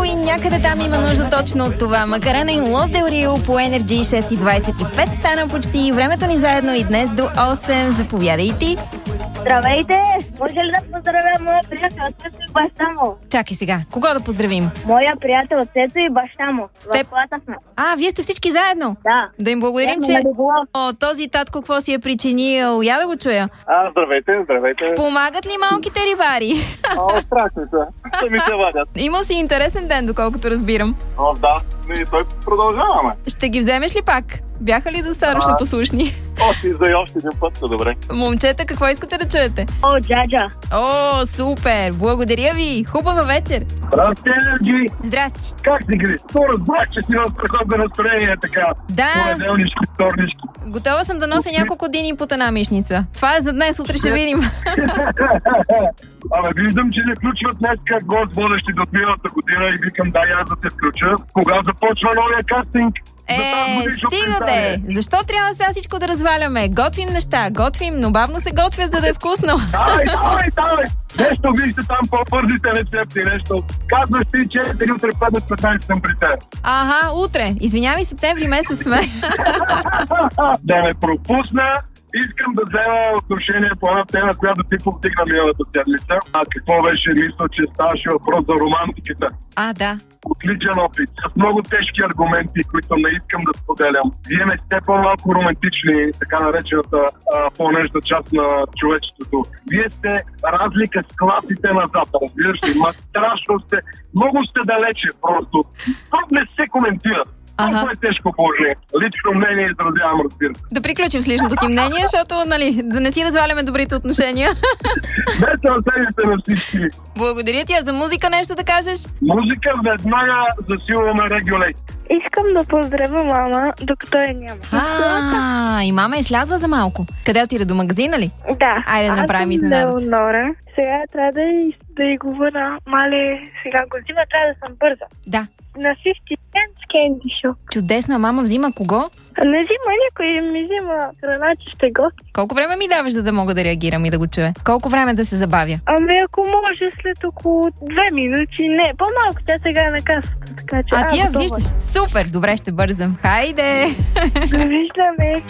и някъде там има нужда точно от това. Макарена и Лос Дел Рио по Energy 6:25 стана почти времето ни заедно и днес до 8. Заповядай и ти. Здравейте! Може ли да поздравя моя приятел Цецо и баща му? Чакай сега, кого да поздравим? Моя приятел Цецо и баща му. В класа сме. Вие сте всички заедно? Да. Да им благодарим, че този татко какво си е причинил. Я да го чуя. Здравейте. Помагат ли малките рибари? Страшно са. Сами се вадят. Имал си интересен ден, доколкото разбирам. Да. И той продължаваме. Ще ги вземеш ли пак? Бяха ли достатъчно послушни? Още един път, добре. Момчета, какво искате да чуете? Джаджа. Супер! Благодаря ви! Хубава вечер! Здрасти, Енерджи! Здрасти! Как си, Гри? Разбрах, че си в страхотно настроение, така. Да! Понеделнишки, вторнишки. Готова съм да нося няколко дни под една мишница. Това е за днес, утре ще видим. Виждам, че не включват днеска гост водещи до миналата година и викам аз да те включа. Кога започва новия кастинг? Стига де! Защо трябва сега всичко да разваляме? Готвим неща, но бавно се готвят, за да е вкусно. Давай! Нещо вижте там по-бързите рецепти, нещо. Казваш ти, че утре 5:15 съм при теб. Утре. Извинявай, септември месец сме. Да ме пропусна. Искам да взема отношение по една тема, която ти повдигна миналата седмица. Какво беше, мисля, че ставаше въпрос за романтиката. Да. Отличен опит, с много тежки аргументи, които не искам да споделям. Вие не сте по-малко романтични, така наречената по-нежна част на човечеството. Вие сте разлика с класите назад, разбираш ли? Страшно сте, много сте далече просто. Това не се коментира. Много е тежко положение. Лично мнение изразявам, разбира се. Да приключим с личното ти мнение, защото, да не си разваляме добрите отношения. Весела седмица на всички. Благодаря ти, за музика нещо да кажеш? Музика веднага засилваме Регюлей. Искам да поздравя мама, докато я няма. И мама слязва за малко. Къде отида, до магазина ли? Да. Айде да направим изненада. Сега трябва да й говоря, мале, сега го взима, трябва да съм бърза. Да. На 50 Cent Candy Shop. Чудесно, мама взима кого? Не взима никой, ми взима храна, че ще го. Колко време ми даваш, за да мога да реагирам и да го чуя? Колко време да се забавя? Ако може след около 2 минути, не, по-малко, тя сега е на касата. Така че, ти я виждаш? Супер, добре, ще бързам. Хайде! Виждаме.